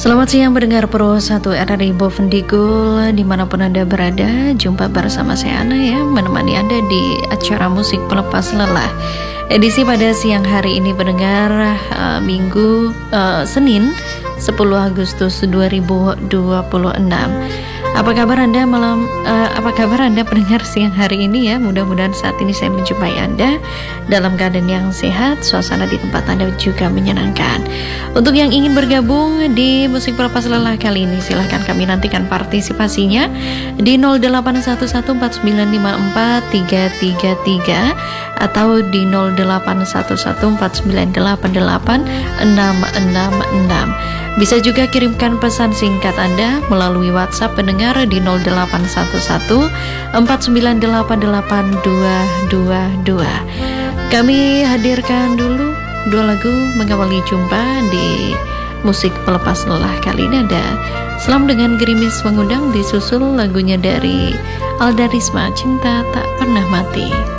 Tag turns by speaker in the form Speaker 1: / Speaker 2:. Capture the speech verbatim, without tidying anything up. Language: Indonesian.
Speaker 1: Selamat siang pendengar Pro satu R R I Bovendigul, dimanapun Anda berada. Jumpa bersama saya Ana ya, menemani Anda di acara musik pelepas lelah. Edisi pada siang hari ini pendengar, uh, Minggu uh, Senin sepuluh Agustus dua ribu dua puluh enam. Apa kabar Anda malam uh, apa kabar Anda pendengar siang hari ini ya? Mudah-mudahan saat ini saya menjumpai Anda dalam keadaan yang sehat, suasana di tempat Anda juga menyenangkan. Untuk yang ingin bergabung di musik pelepas lelah kali ini, silahkan kami nantikan partisipasinya di nol delapan satu satu empat sembilan lima empat tiga tiga tiga atau di nol delapan satu satu empat sembilan delapan delapan enam enam enam. Bisa juga kirimkan pesan singkat Anda melalui WhatsApp pendengar di nol delapan satu satu empat sembilan delapan delapan dua dua dua. Kami hadirkan dulu dua lagu mengawali jumpa di musik pelepas lelah kali ini. Ada Selam dengan Gerimis Mengundang, disusul lagunya dari Alda Risma, Cinta Tak Pernah Mati.